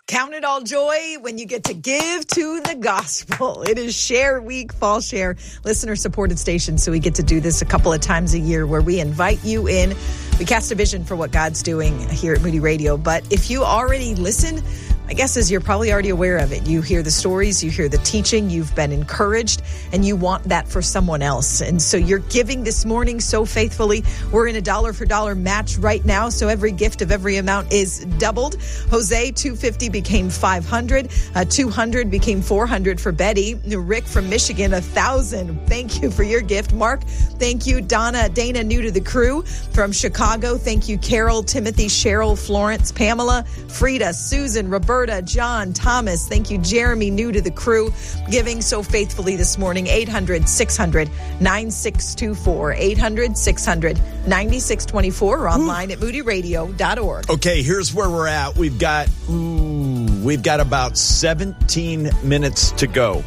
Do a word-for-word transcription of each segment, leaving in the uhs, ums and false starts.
Count it all joy when you get to give to the gospel. It is Share Week, Fall Share, listener-supported station, so we get to do this a couple of times a year where we invite you in. We cast a vision for what God's doing here at Moody Radio. But if you already listen, my guess is you're probably already aware of it. You hear the stories, you hear the teaching, you've been encouraged, and you want that for someone else. And so you're giving this morning so faithfully. We're in a dollar for dollar match right now, so every gift of every amount is doubled. Jose, two hundred fifty became five hundred. Uh, two hundred became four hundred for Betty. Rick from Michigan, one thousand. Thank you for your gift. Mark, thank you. Donna, Dana, new to the crew from Chicago. Thank you, Carol, Timothy, Cheryl, Florence, Pamela, Frida, Susan, Roberta, John, Thomas. Thank you, Jeremy, new to the crew, giving so faithfully this morning. eight hundred, six hundred, nine six two four. eight hundred, six hundred, nine six two four or online ooh. At moody radio dot org. Okay, here's where we're at. We've got, ooh, we've got about seventeen minutes to go.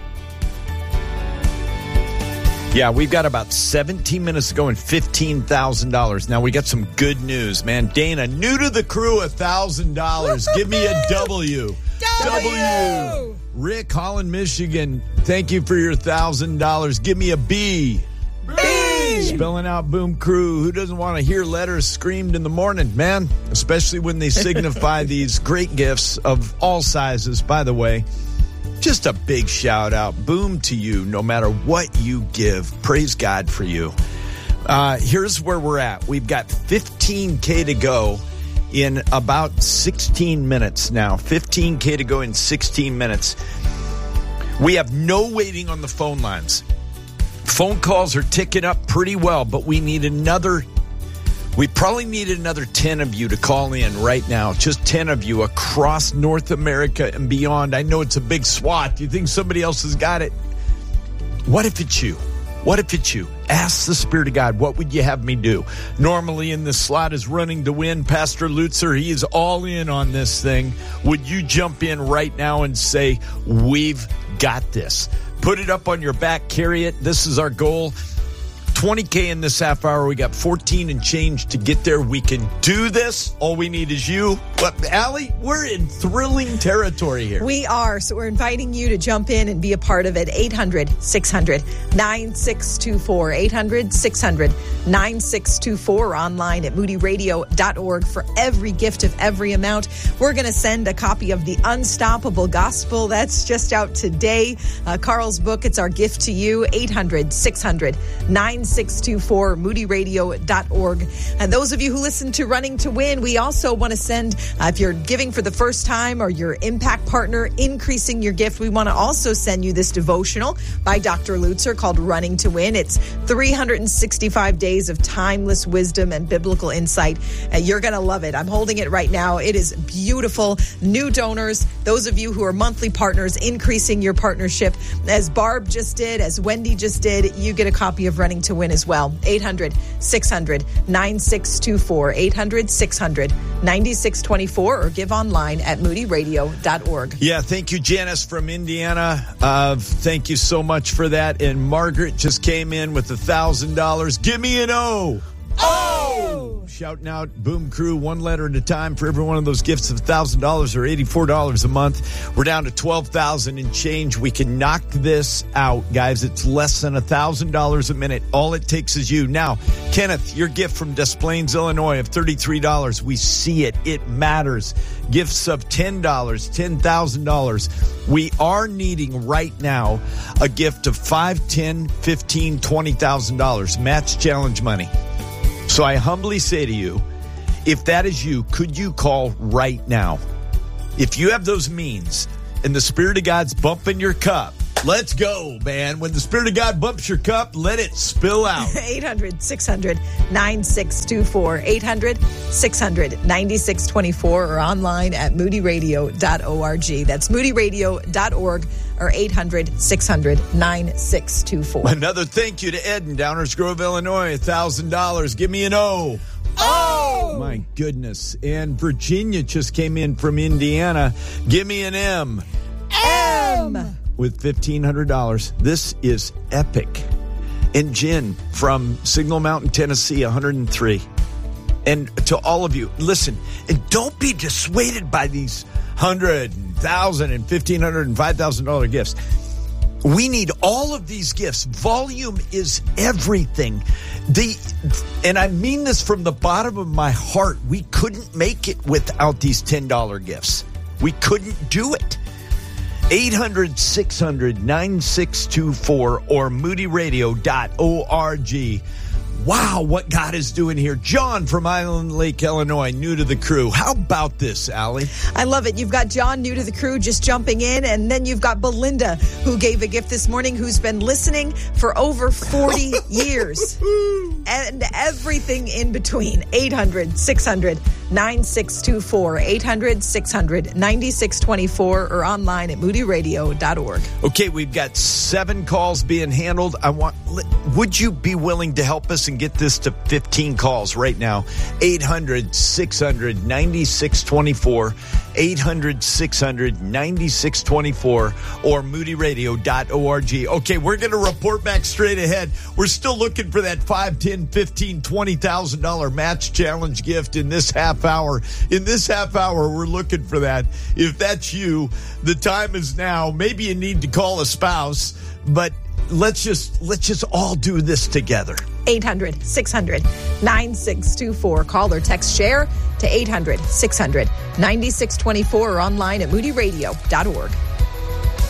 Yeah, we've got about seventeen minutes to go and fifteen thousand dollars. Now, we got some good news, man. Dana, new to the crew, one thousand dollars. Give me a W. W. W. Rick, Holland, Michigan, thank you for your one thousand dollars. Give me a B. B. Spelling out Boom Crew. Who doesn't want to hear letters screamed in the morning, man? Especially when they signify these great gifts of all sizes, by the way. Just a big shout out. Boom to you, no matter what you give. Praise God for you. Uh, here's where we're at. We've got fifteen K to go in about sixteen minutes now. fifteen K to go in sixteen minutes. We have no waiting on the phone lines. Phone calls are ticking up pretty well, but we need another We probably need another ten of you to call in right now. Just ten of you across North America and beyond. I know it's a big swath. You think somebody else has got it? What if it's you? What if it's you? Ask the Spirit of God, what would you have me do? Normally in this slot is Running to Win. Pastor Lutzer, he is all in on this thing. Would you jump in right now and say, we've got this? Put it up on your back, carry it. This is our goal. twenty K in this half hour. We got fourteen and change to get there. We can do this. All we need is you. But, Allie, we're in thrilling territory here. We are. So we're inviting you to jump in and be a part of it. eight hundred, six hundred, nine six two four. eight hundred, six hundred, nine six two four. Online at moody radio dot org for every gift of every amount. We're going to send a copy of The Unstoppable Gospel. That's just out today. Uh, Carl's book, it's our gift to you. eight hundred, six hundred, nine six two four, moody radio dot org. And those of you who listen to Running to Win, we also want to send, uh, if you're giving for the first time or your impact partner, increasing your gift, we want to also send you this devotional by Doctor Lutzer called Running to Win. It's three hundred sixty-five days of timeless wisdom and biblical insight. Uh, you're going to love it. I'm holding it right now. It is beautiful. New donors, those of you who are monthly partners, increasing your partnership. As Barb just did, as Wendy just did, you get a copy of Running to Win as well. eight hundred, six hundred, nine six two four. eight hundred, six hundred, nine six two four or give online at moody radio dot org. Yeah, thank you, Janice from Indiana. Uh, thank you so much for that. And Margaret just came in with one thousand dollars. Give me an O. Oh! Shouting out Boom Crew one letter at a time for every one of those gifts of one thousand dollars or eighty-four dollars a month. We're down to twelve thousand dollars and change. We can knock this out, guys. It's less than one thousand dollars a minute. All it takes is you. Now, Kenneth, your gift from Des Plaines, Illinois of thirty-three dollars. We see it. It matters. Gifts of ten dollars, ten thousand dollars. We are needing right now a gift of five thousand dollars, ten thousand dollars, fifteen thousand dollars, twenty thousand dollars. Match challenge money. So I humbly say to you, if that is you, could you call right now? If you have those means and the Spirit of God's bumping your cup, let's go, man. When the Spirit of God bumps your cup, let it spill out. eight hundred, six hundred, nine six two four. eight hundred, six hundred, nine six two four or online at moody radio dot org. That's moody radio dot org or eight hundred, six hundred, nine six two four. Another thank you to Ed in Downers Grove, Illinois. one thousand dollars. Give me an O. Oh! My goodness. And Virginia just came in from Indiana. Give me an M. M. With fifteen hundred dollars. This is epic. And Jen from Signal Mountain, Tennessee, one hundred three. And to all of you, listen, and don't be dissuaded by these hundred thousand and fifteen hundred and five thousand dollar gifts. We need all of these gifts. Volume is everything. The, and I mean this from the bottom of my heart. We couldn't make it without these ten dollar gifts. We couldn't do it. eight hundred, six hundred, nine six two four or moody radio dot org. Wow, what God is doing here. John from Island Lake, Illinois, new to the crew. How about this, Allie? I love it. You've got John, new to the crew, just jumping in. And then you've got Belinda, who gave a gift this morning, who's been listening for over forty years. And everything in between. eight hundred, six hundred, nine six two four. eight hundred, six hundred, nine six two four or online at moody radio dot org. Okay, we've got seven calls being handled. I want. Would you be willing to help us and get this to fifteen calls right now? eight hundred, six hundred, nine six two four. eight hundred, six hundred, nine six two four or moody radio dot org. Okay, we're going to report back straight ahead. We're still looking for that five, ten, fifteen, twenty thousand dollars match challenge gift in this half hour. In this half hour, we're looking for that. If that's you, the time is now. Maybe you need to call a spouse, but let's just let's just all do this together. eight hundred, six hundred, nine six two four. Call or text share to eight hundred, six hundred, nine six two four or online at moody radio dot org.